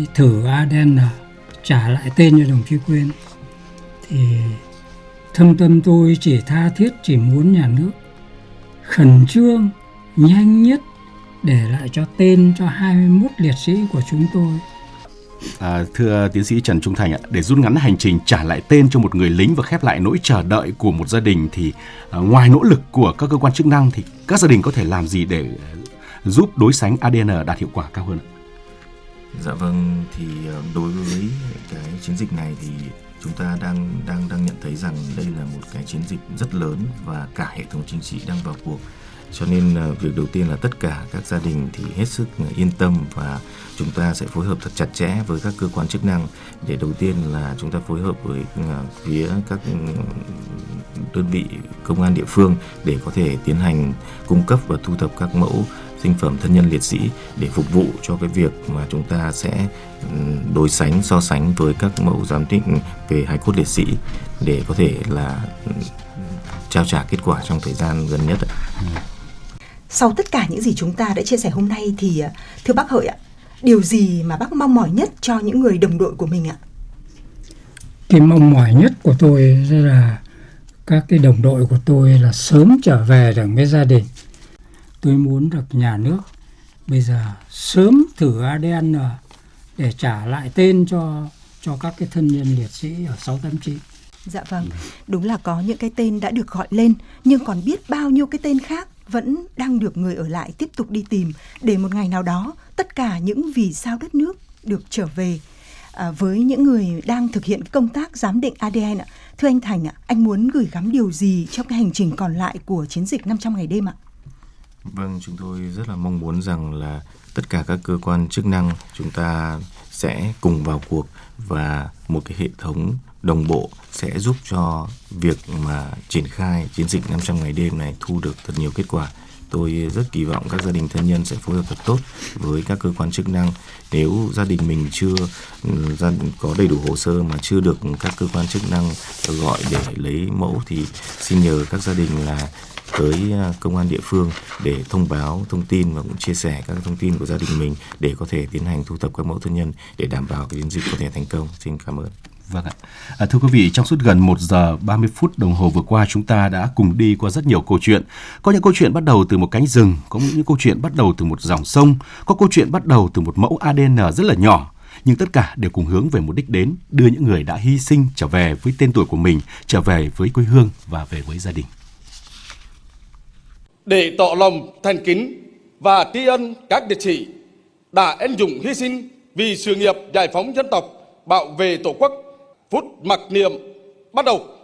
thử ADN trả lại tên cho đồng chí Quyên, thì thâm tâm tôi chỉ tha thiết chỉ muốn nhà nước khẩn trương nhanh nhất để lại cho tên cho 21 liệt sĩ của chúng tôi. Thưa tiến sĩ Trần Trung Thành ạ, để rút ngắn hành trình trả lại tên cho một người lính và khép lại nỗi chờ đợi của một gia đình thì ngoài nỗ lực của các cơ quan chức năng thì các gia đình có thể làm gì để giúp đối sánh ADN đạt hiệu quả cao hơn ạ? Dạ vâng, thì đối với cái chiến dịch này thì chúng ta đang nhận thấy rằng đây là một cái chiến dịch rất lớn và cả hệ thống chính trị đang vào cuộc. Cho nên việc đầu tiên là tất cả các gia đình thì hết sức yên tâm, và chúng ta sẽ phối hợp thật chặt chẽ với các cơ quan chức năng để đầu tiên là chúng ta phối hợp với phía các đơn vị công an địa phương để có thể tiến hành cung cấp và thu thập các mẫu sinh phẩm thân nhân liệt sĩ để phục vụ cho cái việc mà chúng ta sẽ đối sánh, so sánh với các mẫu giám định về hài cốt liệt sĩ để có thể là trao trả kết quả trong thời gian gần nhất. Sau tất cả những gì chúng ta đã chia sẻ hôm nay thì thưa bác Hợi ạ, điều gì mà bác mong mỏi nhất cho những người đồng đội của mình ạ? Cái mong mỏi nhất của tôi là các cái đồng đội của tôi là sớm trở về được với gia đình. Tôi muốn được nhà nước bây giờ sớm thử ADN để trả lại tên cho các cái thân nhân liệt sĩ ở 689. Dạ vâng, đúng là có những cái tên đã được gọi lên, nhưng còn biết bao nhiêu cái tên khác vẫn đang được người ở lại tiếp tục đi tìm, để một ngày nào đó tất cả những vì sao đất nước được trở về. Với những người đang thực hiện công tác giám định ADN, thưa anh Thành, anh muốn gửi gắm điều gì cho cái hành trình còn lại của chiến dịch 500 ngày đêm ạ? Vâng, chúng tôi rất là mong muốn rằng là tất cả các cơ quan chức năng chúng ta sẽ cùng vào cuộc, và một cái hệ thống đồng bộ sẽ giúp cho việc mà triển khai chiến dịch 500 ngày đêm này thu được thật nhiều kết quả. Tôi rất kỳ vọng các gia đình thân nhân sẽ phối hợp thật tốt với các cơ quan chức năng. Nếu gia đình mình chưa có đầy đủ hồ sơ mà chưa được các cơ quan chức năng gọi để lấy mẫu thì xin nhờ các gia đình là tới công an địa phương để thông báo thông tin và cũng chia sẻ các thông tin của gia đình mình để có thể tiến hành thu thập các mẫu thân nhân để đảm bảo cái chiến dịch có thể thành công. Xin cảm ơn. Vâng ạ. Thưa quý vị, trong suốt gần 1 giờ 30 phút đồng hồ vừa qua, chúng ta đã cùng đi qua rất nhiều câu chuyện. Có những câu chuyện bắt đầu từ một cánh rừng, có những câu chuyện bắt đầu từ một dòng sông, có câu chuyện bắt đầu từ một mẫu ADN rất là nhỏ. Nhưng tất cả đều cùng hướng về một đích đến, đưa những người đã hy sinh trở về với tên tuổi của mình, trở về với quê hương và về với gia đình. Để tỏ lòng thành kính và tri ân các liệt sĩ đã anh dũng hy sinh vì sự nghiệp giải phóng dân tộc, bảo vệ Tổ quốc, phút mặc niệm bắt đầu.